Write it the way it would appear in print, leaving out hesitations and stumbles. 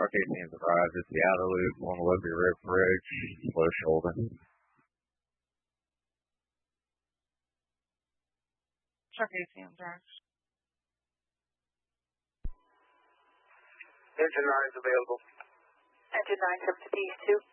Shark ATM's arrived. It's the outer loop on the Liberty River Bridge, low shoulder. Shark ATM's arrived. Engine 9 is available. Engine 9, 7 to P2.